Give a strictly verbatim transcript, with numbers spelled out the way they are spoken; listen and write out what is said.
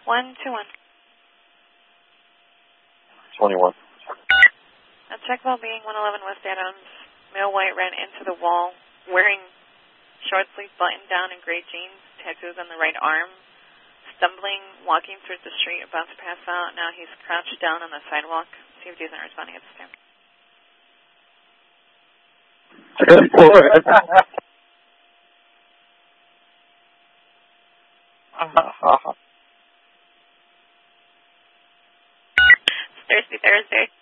one two one. twenty-one. A check well-being, one eleven West Adams. Male white ran into the wall wearing short sleeve button down and gray jeans, tattoos on the right arm. Stumbling, walking towards the street, about to pass out. Now he's crouched down on the sidewalk. C F D isn't responding at this time. Good boy. Thursday, Thursday.